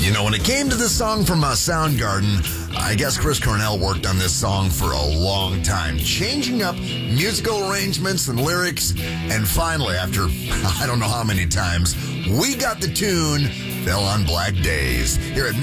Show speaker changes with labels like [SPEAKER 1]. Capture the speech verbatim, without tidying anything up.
[SPEAKER 1] You know, when it came to this song from uh, Soundgarden, I guess Chris Cornell worked on this song for a long time, changing up musical arrangements and lyrics. And finally, after I don't know how many times, we got the tune Fell on Black Days here at